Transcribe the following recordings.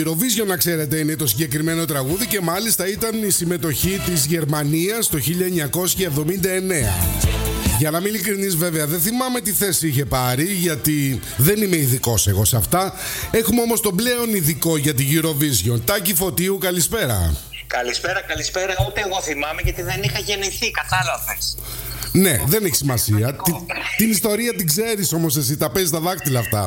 Eurovision, να ξέρετε, είναι το συγκεκριμένο τραγούδι και μάλιστα ήταν η συμμετοχή της Γερμανίας το 1979. Για να μην ειλικρινής, βέβαια, δεν θυμάμαι τι θέση είχε πάρει, γιατί δεν είμαι ειδικός εγώ σε αυτά. Έχουμε όμως τον πλέον ειδικό για τη Eurovision. Τάκη Φωτίου, καλησπέρα. Καλησπέρα. Ούτε εγώ θυμάμαι, γιατί δεν είχα γεννηθεί, κατάλαβες. Ναι, δεν έχει σημασία. Την ιστορία την ξέρεις όμως εσύ, τα παίζεις τα δάκτυλα αυτά.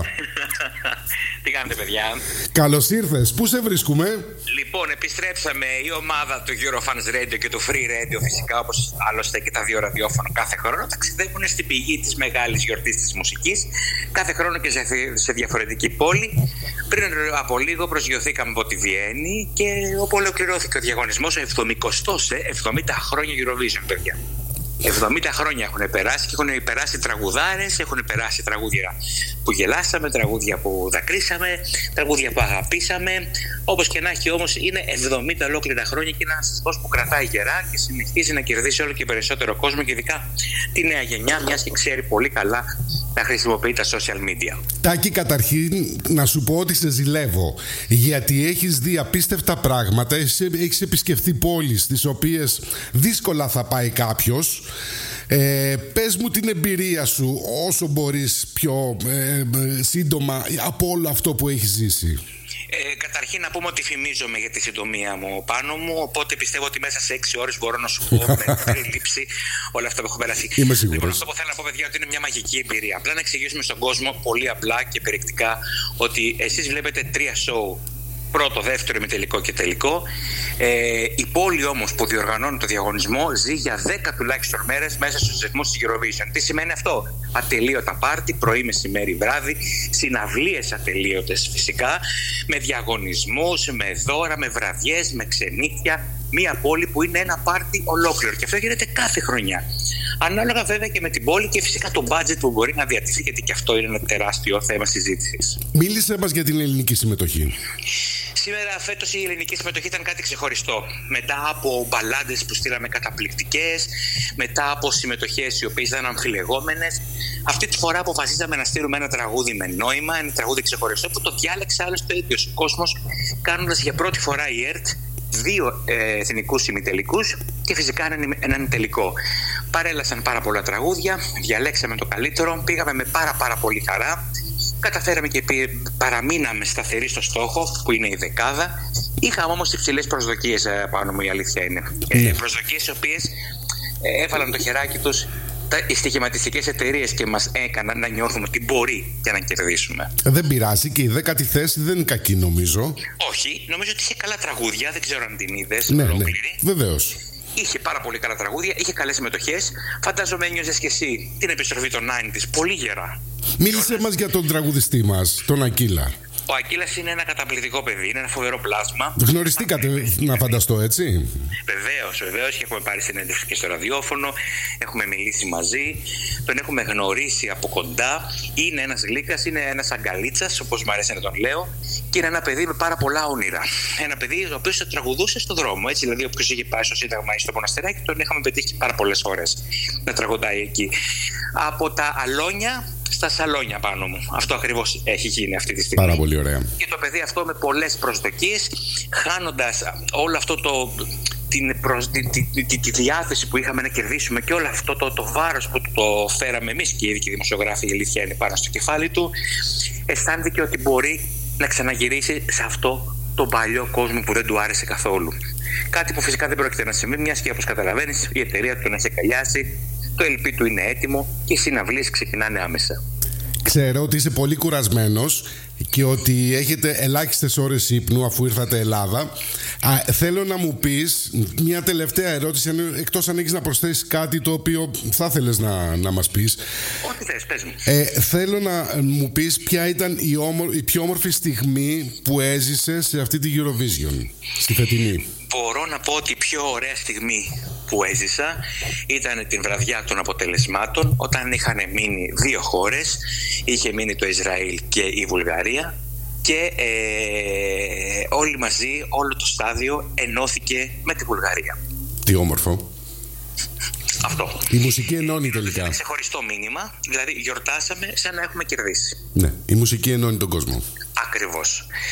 Τι κάνετε, παιδιά? Καλώς ήρθες. Πού σε βρίσκουμε? Λοιπόν, επιστρέψαμε, η ομάδα του Eurofans Radio και του Free Radio, φυσικά, όπως άλλωστε και τα δύο ραδιόφωνα κάθε χρόνο, ταξιδεύουν στην πηγή της μεγάλης γιορτής της μουσικής, κάθε χρόνο και σε διαφορετική πόλη. Πριν από λίγο προσγειωθήκαμε από τη Βιέννη και όπου ολοκληρώθηκε ο διαγωνισμός 70 χρόνια Eurovision, παιδιά. 70 χρόνια έχουν περάσει και έχουν περάσει τραγουδάρες, έχουν περάσει τραγούδια που γελάσαμε, τραγούδια που δακρύσαμε, τραγούδια που αγαπήσαμε. Όπως και να έχει, όμως, είναι 70 ολόκληρα χρόνια και ένας θεσμός που κρατάει γερά και συνεχίζει να κερδίσει όλο και περισσότερο κόσμο, και ειδικά τη νέα γενιά, μιας και ξέρει πολύ καλά να χρησιμοποιεί τα social media. Τάκη, καταρχήν να σου πω ότι σε ζηλεύω, γιατί έχεις δει απίστευτα πράγματα, έχεις επισκεφθεί πόλεις στις οποίες δύσκολα θα πάει κάποιος. Πες μου την εμπειρία σου όσο μπορείς πιο σύντομα από όλο αυτό που έχεις ζήσει. Καταρχήν να πούμε ότι φημίζομαι για τη συντομία μου πάνω μου, οπότε πιστεύω ότι μέσα σε 6 ώρες μπορώ να σου πω με μικρή λήψη όλα αυτά που έχω περάσει. Είμαι σίγουρος. Λοιπόν, αυτό που θέλω να πω, παιδιά, ότι είναι μια μαγική εμπειρία. Απλά να εξηγήσουμε στον κόσμο πολύ απλά και περιεκτικά ότι εσείς βλέπετε 3 σοου. Πρώτο, δεύτερο, ημιτελικό και τελικό. Η πόλη όμως που διοργανώνει το διαγωνισμό ζει για 10 τουλάχιστον μέρες μέσα στους ρυθμούς της Eurovision. Τι σημαίνει αυτό? Ατελείωτα πάρτι, πρωί, μεσημέρι, βράδυ, συναυλίες ατελείωτες φυσικά, με διαγωνισμούς, με δώρα, με βραδιές, με ξενύχια. Μια πόλη που είναι ένα πάρτι ολόκληρο, και αυτό γίνεται κάθε χρονιά. Ανάλογα βέβαια και με την πόλη και φυσικά το budget που μπορεί να διατηθεί, γιατί και αυτό είναι ένα τεράστιο θέμα συζήτησης. Μίλησε μας για την ελληνική συμμετοχή. Σήμερα φέτος η ελληνική συμμετοχή ήταν κάτι ξεχωριστό. Μετά από μπαλάντες που στείλαμε καταπληκτικές, μετά από συμμετοχές οι οποίες ήταν αμφιλεγόμενες, αυτή τη φορά αποφασίσαμε να στείλουμε ένα τραγούδι με νόημα, ένα τραγούδι ξεχωριστό που το διάλεξε άλλωστε ο ίδιος ο κόσμος, κάνοντας για πρώτη φορά η ΕΡΤ 2 εθνικούς ημιτελικούς και φυσικά έναν τελικό. Παρέλασαν πάρα πολλά τραγούδια, διαλέξαμε το καλύτερο, πήγαμε με πάρα πολύ χαρά. Καταφέραμε και παραμείναμε σταθεροί στο στόχο που είναι η δεκάδα. Είχαμε όμως υψηλές προσδοκίες πάνω μου, η αλήθεια είναι. Προσδοκίες οι οποίες έβαλαν το χεράκι τους οι στοιχηματιστικές εταιρείες και μας έκαναν να νιώθουμε ότι μπορεί για να κερδίσουμε. Δεν πειράζει, και η 10η θέση δεν είναι κακή, νομίζω. Όχι, νομίζω ότι είχε καλά τραγούδια, δεν ξέρω αν την είδες. Ναι, βεβαίως. Είχε πάρα πολύ καλά τραγούδια, είχε καλές συμμετοχές. Φαντάζομαι ένιωσες και εσύ την επιστροφή των 90's πολύ γερά. Μίλησε μας για τον τραγουδιστή μας, τον Ακύλα. Ο Ακύλας είναι ένα καταπληκτικό παιδί, είναι ένα φοβερό πλάσμα. Γνωριστήκατε, να φανταστώ, έτσι? Βεβαίως, και έχουμε πάρει συνέντευξη και στο ραδιόφωνο, έχουμε μιλήσει μαζί, τον έχουμε γνωρίσει από κοντά. Είναι ένας γλύκας, είναι ένας αγκαλίτσας, όπως μου αρέσει να τον λέω, και είναι ένα παιδί με πάρα πολλά όνειρα. Ένα παιδί ο οποίος τραγουδούσε στον δρόμο, έτσι, δηλαδή όποιος είχε πάει στο Σύνταγμα ή στο Μοναστεράκι, τον είχαμε πετύχει πάρα πολλές ώρες να τραγουδάει εκεί. Από τα αλόνια στα σαλόνια πάνω μου. Αυτό ακριβώς έχει γίνει αυτή τη στιγμή. Πάρα πολύ ωραία. Και το παιδί αυτό με πολλές προσδοκίες, χάνοντας όλο αυτό τη διάθεση που είχαμε να κερδίσουμε και όλο αυτό το βάρος που το φέραμε εμείς και οι ίδιοι δημοσιογράφοι, η αλήθεια είναι, πάνω στο κεφάλι του, αισθάνθηκε ότι μπορεί να ξαναγυρίσει σε αυτό τον παλιό κόσμο που δεν του άρεσε καθόλου. Κάτι που φυσικά δεν πρόκειται να συμβεί, μιας και, όπως καταλαβαίνεις, η εταιρεία του τον έχει αγκαλιάσει, το LP του είναι έτοιμο και οι συναυλίες ξεκινάνε άμεσα. Ξέρω ότι είσαι πολύ κουρασμένος και ότι έχετε ελάχιστες ώρες ύπνου αφού ήρθατε Ελλάδα. Θέλω να μου πεις μια τελευταία ερώτηση, εκτός αν έχεις να προσθέσεις κάτι το οποίο θα ήθελες να μας πεις. Ό,τι θες, πες μου. Θέλω να μου πεις ποια ήταν η πιο όμορφη στιγμή που έζησες σε αυτή τη Eurovision, στη φετινή. Μπορώ να πω ότι η πιο ωραία στιγμή που έζησα ήταν την βραδιά των αποτελεσμάτων, όταν είχαν μείνει 2 χώρες, είχε μείνει το Ισραήλ και η Βουλγαρία, και όλοι μαζί, όλο το στάδιο ενώθηκε με τη Βουλγαρία. Τι όμορφο. Αυτό. Η μουσική ενώνει τελικά. Είναι ξεχωριστό μήνυμα, δηλαδή γιορτάσαμε σαν να έχουμε κερδίσει. Ναι, η μουσική ενώνει τον κόσμο. Ακριβώς.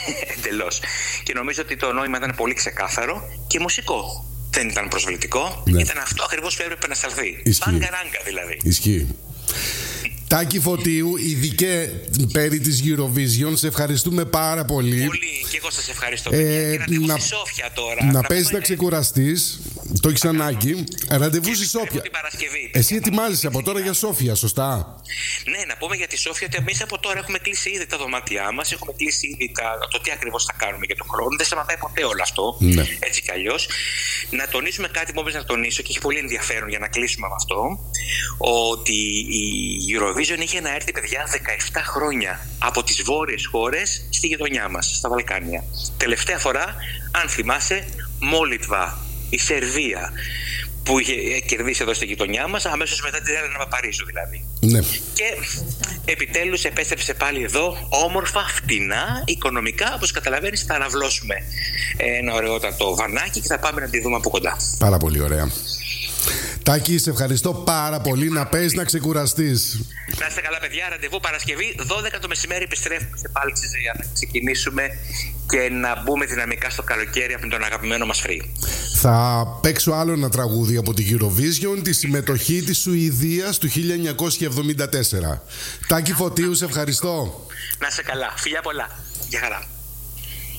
Εντελώς. Και νομίζω ότι το νόημα ήταν πολύ ξεκάθαρο και μουσικό. Δεν ήταν προσβλητικό. Ναι. Ήταν αυτό ακριβώς που έπρεπε να σταλθεί. Παγκαράγκα δηλαδή. Ισχύει. Τάκη Φωτίου, ειδικέ περί της Eurovision, σε ευχαριστούμε πάρα πολύ. Πολύ, και εγώ σας ευχαριστώ. Και ραντεβού στη Σόφια τώρα. Να παίζεις να ξεκουραστείς. Το έχεις ανάγκη. Ραντεβού στη Σόφια. Εσύ ετοιμάζεσαι από τώρα για Σόφια, σωστά? Ναι, να πούμε για τη Σόφια ότι εμείς από τώρα έχουμε κλείσει ήδη τα δωμάτια μας, έχουμε κλείσει ήδη το τι ακριβώς θα κάνουμε για τον χρόνο. Δεν σταματάει ποτέ όλο αυτό, ναι. Έτσι κι αλλιώς. Να τονίσουμε κάτι που όμως να τονίσω και έχει πολύ ενδιαφέρον για να κλείσουμε με αυτό, ότι η Eurovision είχε να έρθει, παιδιά, 17 χρόνια από τις βόρειες χώρες στη γειτονιά μας, στα Βαλκάνια. Τελευταία φορά, αν θυμάσαι, Μόλιτβα, η Σερβία, που είχε κερδίσει εδώ στη γειτονιά μας, αμέσως μετά την Έλενα Παπαρίζου δηλαδή. Ναι. Και επιτέλους επέστρεψε πάλι εδώ, όμορφα, φτηνά, οικονομικά, όπως καταλαβαίνεις θα αναβλώσουμε ένα ωραιότατο βανάκι και θα πάμε να τη δούμε από κοντά. Πάρα πολύ ωραία. Τάκη, σε ευχαριστώ πάρα πολύ. Να παίζεις, να ξεκουραστείς. Να είστε καλά, παιδιά. Ραντεβού Παρασκευή 12 το μεσημέρι. Επιστρέφουμε σε πάλι για να ξεκινήσουμε και να μπούμε δυναμικά στο καλοκαίρι από τον αγαπημένο μας Free. Θα παίξω άλλο ένα τραγούδι από την Eurovision, τη συμμετοχή της Σουηδίας του 1974. Τάκη Φωτίου, σε ευχαριστώ. Να είστε καλά. Φιλιά πολλά. Γεια χαρά.